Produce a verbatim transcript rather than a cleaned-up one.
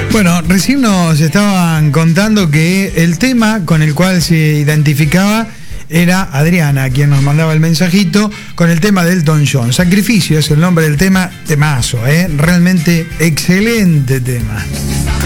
Bueno, recién nos estaban contando que el tema con el cual se identificaba era Adriana, quien nos mandaba el mensajito con el tema de Elton John. Sacrificio es el nombre del tema, temazo, ¿eh? Realmente excelente tema.